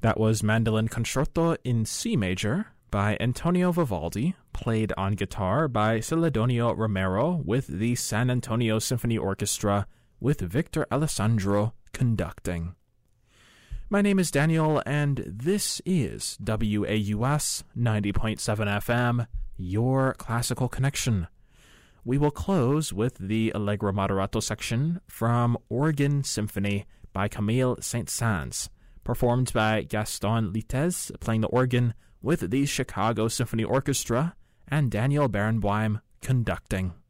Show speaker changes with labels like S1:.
S1: That was Mandolin Concerto in C major by Antonio Vivaldi, played on guitar by Celedonio Romero with the San Antonio Symphony Orchestra with Victor Alessandro conducting. My name is Daniel, and this is WAUS 90.7 FM, your classical connection. We will close with the Allegro Moderato section from Organ Symphony by Camille Saint-Saëns, performed by Gaston Littez, playing the organ with the Chicago Symphony Orchestra, and Daniel Barenboim conducting.